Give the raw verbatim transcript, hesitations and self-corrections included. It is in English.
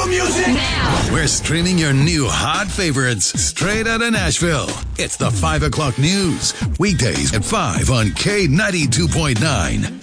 music now. We're streaming your new hot favorites straight out of Nashville. It's the five o'clock news. Weekdays at five on K ninety-two point nine.